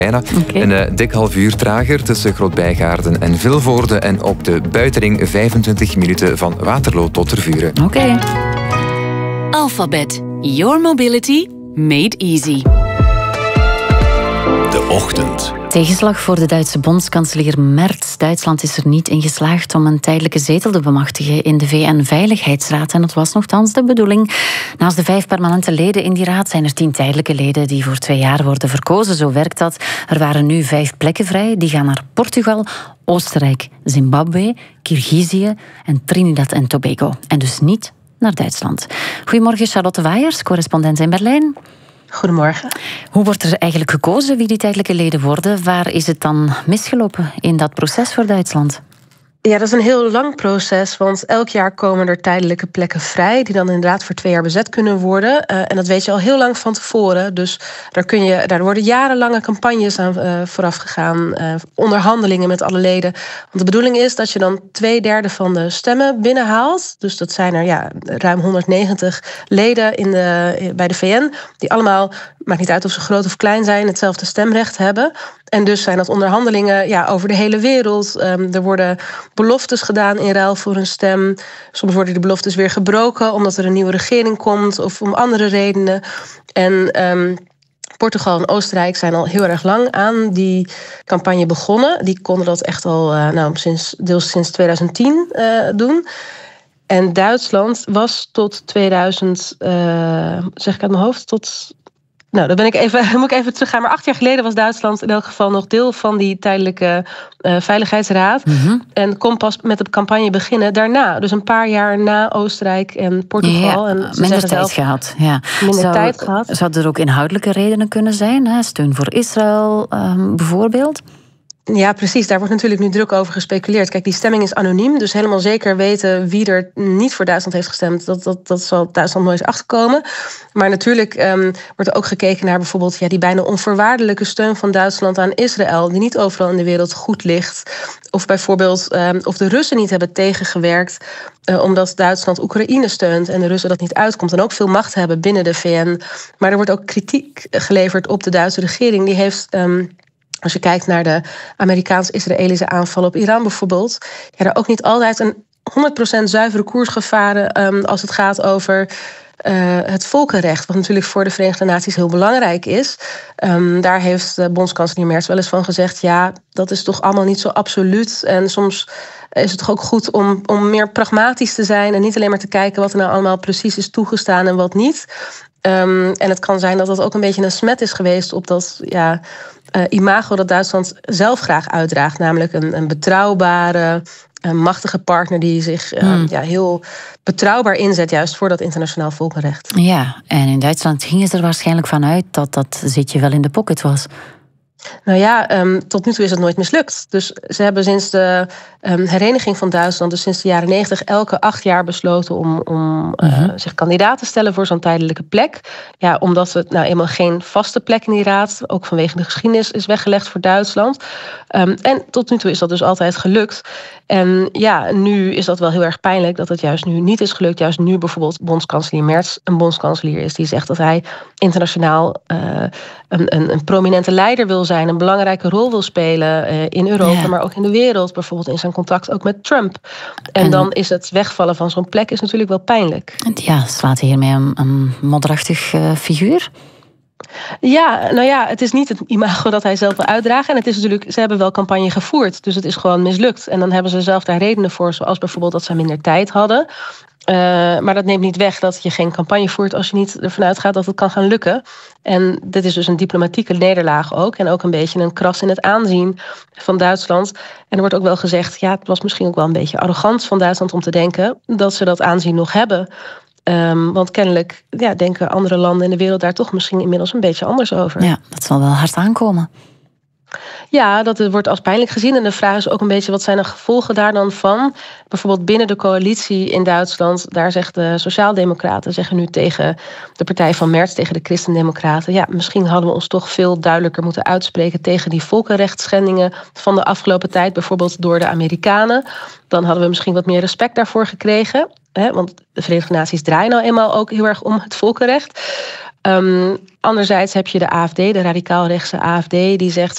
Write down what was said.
Okay. Een dik half uur trager tussen Groot-Bijgaarden en Vilvoorde en op de buitenring 25 minuten van Waterloo tot Tervuren. Oké. Alphabet. Your mobility made easy. De ochtend. Tegenslag voor de Duitse bondskanselier Merz. Duitsland is er niet in geslaagd om een tijdelijke zetel te bemachtigen in de VN-veiligheidsraad. En dat was nogthans de bedoeling. Naast de 5 permanente leden in die raad zijn er 10 tijdelijke leden die voor 2 jaar worden verkozen. Zo werkt dat. Er waren nu 5 plekken vrij. Die gaan naar Portugal, Oostenrijk, Zimbabwe, Kirgizië en Trinidad en Tobago. En dus niet naar Duitsland. Goedemorgen, Charlotte Waaiers, correspondent in Berlijn. Goedemorgen. Hoe wordt er eigenlijk gekozen wie die tijdelijke leden worden? Waar is het dan misgelopen in dat proces voor Duitsland? Ja, dat is een heel lang proces, want elk jaar komen er tijdelijke plekken vrij die dan inderdaad voor 2 jaar bezet kunnen worden. En dat weet je al heel lang van tevoren. Dus daar worden jarenlange campagnes aan vooraf gegaan, onderhandelingen met alle leden. Want de bedoeling is dat je dan 2/3 van de stemmen binnenhaalt. Dus dat zijn er ruim 190 leden bij de VN, die allemaal, maakt niet uit of ze groot of klein zijn, hetzelfde stemrecht hebben. En dus zijn dat onderhandelingen over de hele wereld. Er worden beloftes gedaan in ruil voor een stem. Soms worden die beloftes weer gebroken omdat er een nieuwe regering komt of om andere redenen. En Portugal en Oostenrijk zijn al heel erg lang aan die campagne begonnen. Die konden dat echt al deels sinds 2010 doen. En Duitsland was tot 2000, zeg ik uit mijn hoofd, dan moet ik even teruggaan. Maar 8 jaar geleden was Duitsland in elk geval nog deel van die tijdelijke veiligheidsraad. Mm-hmm. En kon pas met de campagne beginnen daarna. Dus een paar jaar na Oostenrijk en Portugal. Ja, en minder tijd gehad. Ja. Tijd gehad. Zou er ook inhoudelijke redenen kunnen zijn? Hè? Steun voor Israël bijvoorbeeld? Ja, precies. Daar wordt natuurlijk nu druk over gespeculeerd. Kijk, die stemming is anoniem, dus helemaal zeker weten wie er niet voor Duitsland heeft gestemd, dat zal Duitsland nooit achterkomen. Maar natuurlijk wordt er ook gekeken naar bijvoorbeeld die bijna onvoorwaardelijke steun van Duitsland aan Israël, die niet overal in de wereld goed ligt. Of bijvoorbeeld of de Russen niet hebben tegengewerkt omdat Duitsland Oekraïne steunt en de Russen dat niet uitkomt en ook veel macht hebben binnen de VN. Maar er wordt ook kritiek geleverd op de Duitse regering. Die heeft als je kijkt naar de Amerikaans-Israëlische aanval op Iran bijvoorbeeld, daar ook niet altijd een 100% zuivere koers gevaren als het gaat over het volkenrecht, wat natuurlijk voor de Verenigde Naties heel belangrijk is. Daar heeft bondskanselier Merz wel eens van gezegd, dat is toch allemaal niet zo absoluut. En soms is het toch ook goed om meer pragmatisch te zijn en niet alleen maar te kijken wat er nou allemaal precies is toegestaan en wat niet. En het kan zijn dat dat ook een beetje een smet is geweest op dat imago dat Duitsland zelf graag uitdraagt. Namelijk een betrouwbare, machtige partner die zich heel betrouwbaar inzet juist voor dat internationaal volkenrecht. Ja, en in Duitsland gingen ze er waarschijnlijk van uit dat zitje wel in de pocket was. Tot nu toe is het nooit mislukt. Dus ze hebben sinds de hereniging van Duitsland, dus sinds de jaren 90, elke 8 jaar besloten om zich kandidaat te stellen voor zo'n tijdelijke plek. Ja, omdat het eenmaal geen vaste plek in die raad, ook vanwege de geschiedenis, is weggelegd voor Duitsland. En tot nu toe is dat dus altijd gelukt. En nu is dat wel heel erg pijnlijk dat het juist nu niet is gelukt. Juist nu bijvoorbeeld bondskanselier Merz een bondskanselier is die zegt dat hij internationaal een prominente leider wil zijn, een belangrijke rol wil spelen in Europa, maar ook in de wereld, bijvoorbeeld in zijn contact ook met Trump. En dan is het wegvallen van zo'n plek is natuurlijk wel pijnlijk. Ja, slaat hiermee een modderachtig figuur? Ja, het is niet het imago dat hij zelf wil uitdragen. En het is natuurlijk, ze hebben wel campagne gevoerd, dus het is gewoon mislukt. En dan hebben ze zelf daar redenen voor, zoals bijvoorbeeld dat ze minder tijd hadden. Maar dat neemt niet weg dat je geen campagne voert als je niet ervan uitgaat dat het kan gaan lukken. En dit is dus een diplomatieke nederlaag ook. En ook een beetje een kras in het aanzien van Duitsland. En er wordt ook wel gezegd, het was misschien ook wel een beetje arrogant van Duitsland om te denken dat ze dat aanzien nog hebben. Want kennelijk denken andere landen in de wereld daar toch misschien inmiddels een beetje anders over. Ja, dat zal wel hard aankomen. Ja, dat wordt als pijnlijk gezien. En de vraag is ook een beetje, wat zijn de gevolgen daar dan van? Bijvoorbeeld binnen de coalitie in Duitsland, daar zegt de Sociaaldemocraten, zeggen nu tegen de partij van Merz, tegen de Christendemocraten, misschien hadden we ons toch veel duidelijker moeten uitspreken tegen die volkenrechtsschendingen van de afgelopen tijd, bijvoorbeeld door de Amerikanen. Dan hadden we misschien wat meer respect daarvoor gekregen. Want de Verenigde Naties draaien nou eenmaal ook heel erg om het volkenrecht. Anderzijds heb je de AfD, de radicaal-rechtse AfD, die zegt